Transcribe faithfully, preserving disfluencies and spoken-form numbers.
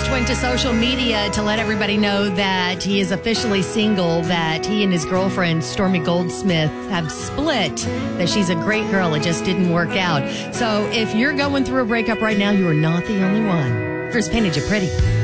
went to social media to let everybody know that he is officially single, that he and his girlfriend, Stormy Goldsmith, have split, that she's a great girl. It just didn't work out. So if you're going through a breakup right now, you are not the only one. Chris Painted You Pretty.